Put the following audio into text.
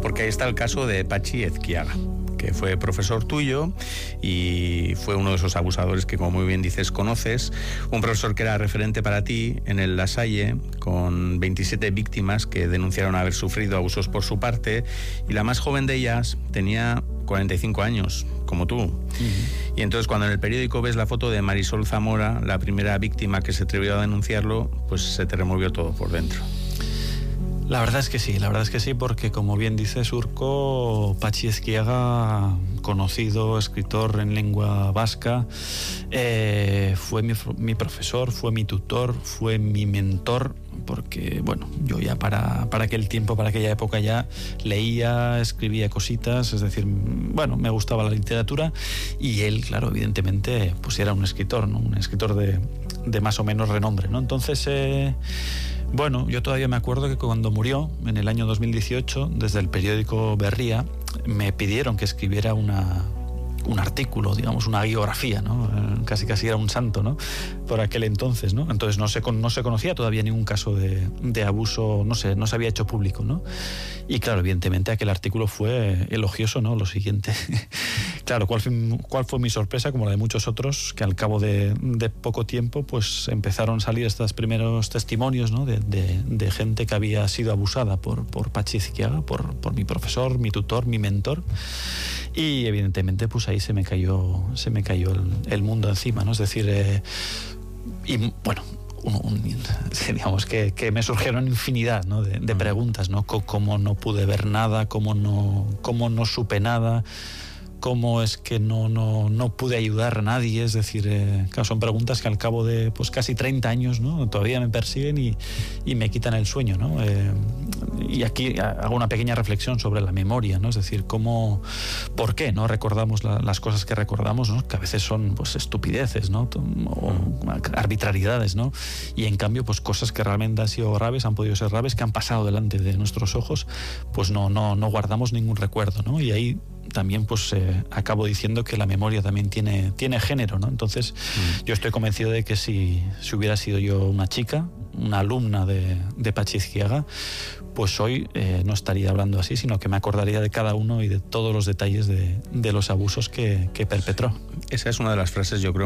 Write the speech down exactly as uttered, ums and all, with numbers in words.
porque ahí está el caso de Patxi Ezquiaga, que fue profesor tuyo y fue uno de esos abusadores que, como muy bien dices, conoces. Un profesor que era referente para ti en el La Salle, con veintisiete víctimas que denunciaron haber sufrido abusos por su parte, y la más joven de ellas tenía cuarenta y cinco años, como tú. Uh-huh. Y entonces, cuando en el periódico ves la foto de Marisol Zamora, la primera víctima que se atrevió a denunciarlo, pues se te removió todo por dentro. La verdad es que sí, la verdad es que sí, porque como bien dice Urko, Patxi Ezquiaga, conocido escritor en lengua vasca, eh, fue mi, mi profesor, fue mi tutor, fue mi mentor, porque bueno, yo ya para, para aquel tiempo, para aquella época ya leía, escribía cositas, es decir, bueno, me gustaba la literatura, y él, claro, evidentemente, pues era un escritor, ¿no? Un escritor de, de más o menos renombre, ¿no? Entonces, eh, bueno, yo todavía me acuerdo que cuando murió, en el año dos mil dieciocho, desde el periódico Berria, me pidieron que escribiera una, un artículo, digamos, una biografía, ¿no? Casi casi era un santo, ¿no? Por aquel entonces, ¿no? Entonces no se, no se conocía todavía ningún caso de, de abuso, no sé, no se había hecho público, ¿no? Y claro, evidentemente aquel artículo fue elogioso, ¿no? Lo siguiente. Claro, ¿cuál fue, cuál fue mi sorpresa? Como la de muchos otros, que al cabo de, de poco tiempo, pues empezaron a salir estos primeros testimonios, ¿no? De, de, de gente que había sido abusada por, por Patxi Ezquiaga, por, por mi profesor, mi tutor, mi mentor. Y evidentemente, pues ahí se me cayó, se me cayó el, el mundo encima, ¿no? Es decir, eh, y bueno, un, un, digamos que, que me surgieron infinidad, ¿no? de, de preguntas, ¿no? Cómo no pude ver nada, cómo no, cómo no supe nada, cómo es que no, no, no pude ayudar a nadie. Es decir, eh, claro, son preguntas que al cabo de pues casi treinta años, ¿no? Todavía me persiguen y, y me quitan el sueño, ¿no? Eh, y aquí hago una pequeña reflexión sobre la memoria, ¿no? Es decir, cómo, por qué no recordamos la, las cosas que recordamos, ¿no? Que a veces son pues estupideces, ¿no? O arbitrariedades, ¿no? Y en cambio, pues cosas que realmente han sido graves, han podido ser graves, que han pasado delante de nuestros ojos, pues no, no, no guardamos ningún recuerdo, ¿no? Y ahí también pues eh, acabo diciendo que la memoria también tiene, tiene género, ¿no? Entonces mm. yo estoy convencido de que si, si hubiera sido yo una chica, una alumna de, de Patxi Ezquiaga, pues hoy eh, no estaría hablando así, sino que me acordaría de cada uno y de todos los detalles de, de los abusos que, que perpetró. Esa es una de las frases, yo creo,